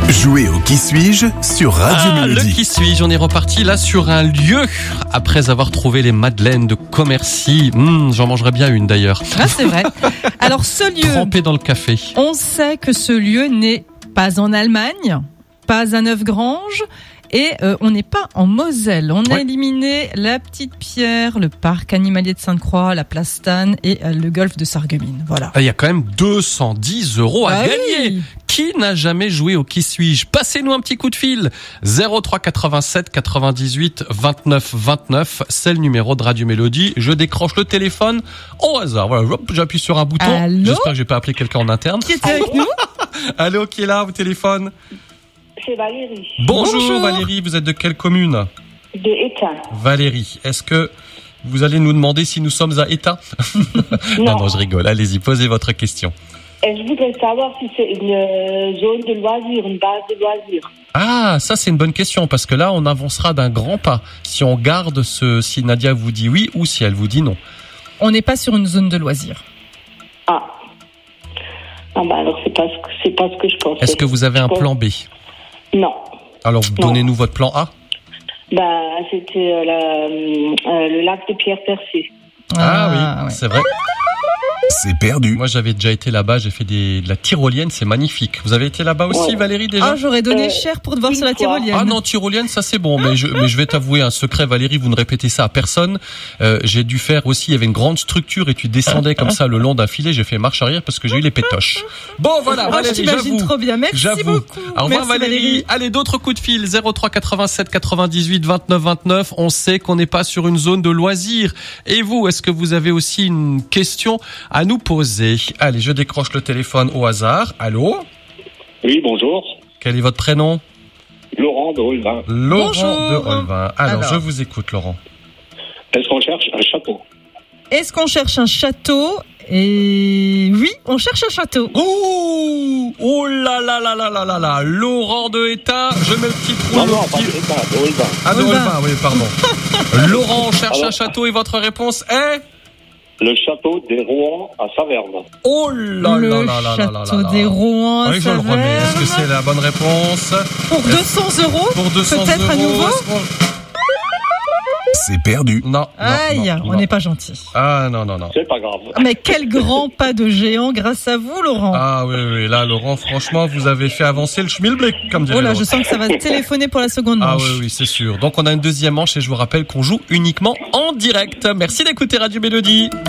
Jouez au Qui suis-je sur Radio Mélodie. Le Qui suis-je, on est reparti là sur un lieu après avoir trouvé les madeleines de Commercy. J'en mangerais bien une d'ailleurs. Ah, c'est vrai. Alors ce lieu, Trempé dans le café. on sait que ce lieu n'est pas en Allemagne, pas à Neufgrange. Et on n'est pas en Moselle. On a éliminé la Petite Pierre, le parc animalier de Sainte-Croix, la place Stan et le golfe de Sarreguemines. Voilà. Il y a quand même 210 € à gagner. Oui. Qui n'a jamais joué au Qui suis-je? Passez-nous un petit coup de fil. 03 87 98 29 29. C'est le numéro de Radio Mélodie. Je décroche le téléphone au hasard. Voilà, hop, j'appuie sur un bouton. Allô? J'espère que j'ai pas appelé quelqu'un en interne. Qui était avec nous? Allô, qui est là au téléphone? C'est Valérie, Bonjour Valérie, vous êtes de quelle commune? de Étain. Valérie, est-ce que vous allez nous demander si nous sommes à Étain? Non, je rigole. Allez-y, posez votre question. Et je voudrais savoir si c'est une zone de loisirs, une base de loisirs. Ah, ça c'est une bonne question parce que là on avancera d'un grand pas si on garde si Nadia vous dit oui ou si elle vous dit non. On n'est pas sur une zone de loisirs. Ah bah alors c'est pas ce que je pensais. Est-ce que vous avez un plan B? Non. Alors donnez-nous votre plan A. Bah c'était le lac de Pierre Percé. Ah oui, ouais. c'est vrai. C'est perdu. Moi j'avais déjà été là-bas, j'ai fait de la tyrolienne, c'est magnifique. Vous avez été là-bas aussi Valérie déjà? Ah, j'aurais donné cher pour te voir une sur la fois. tyrolienne. Ah non, tyrolienne, ça c'est bon, mais je vais t'avouer un secret, Valérie, vous ne répétez ça à personne. J'ai dû faire aussi, il y avait une grande structure et tu descendais comme ça le long d'un filet, j'ai fait marche arrière parce que j'ai eu les pétoches. Bon voilà, Ah, Valérie, je t'imagine j'avoue. trop bien. Merci J'avoue. beaucoup. Au revoir Merci, Valérie. Allez, d'autres coups de fil. 03 87 98 29 29. On sait qu'on n'est pas sur une zone de loisirs. Et vous, est-ce que vous avez aussi une question à nous poser? Allez, je décroche le téléphone au hasard. Allô? Oui, bonjour. Quel est votre prénom? Laurent de Holvin. Laurent Bonjour. de Holvin. Alors, Alors. je vous écoute, Laurent. Est-ce qu'on cherche un château? Est-ce qu'on cherche un château? Et oui, on cherche un château. Ouh! Oh là là là là là là là! Laurent de Étain, je mets le petit trou. Non, le non, petit- pas de Holvin. Ah, de Holvin. Holvin, oui, pardon. Laurent cherche Alors. un château et votre réponse est? Le château des Rouen à Saverne. Oh là Le là là là là là château là. des Rouen à Oui, je le remets. Est-ce que c'est la bonne réponse? Pour 200 €? Pour 200 Peut-être à nouveau? est-ce qu'on- C'est perdu. Non. Aïe, non, on non. n'est pas gentil. Ah, non, non, non. C'est pas grave. Mais quel grand pas de géant grâce à vous, Laurent. Ah oui, oui, là, Laurent, franchement, vous avez fait avancer le schmilblick, comme dirait Oh là, l'autre. je sens que ça va téléphoner pour la seconde Ah manche. oui, oui, c'est sûr. Donc, on a une deuxième manche et je vous rappelle qu'on joue uniquement en direct. Merci d'écouter Radio Mélodie.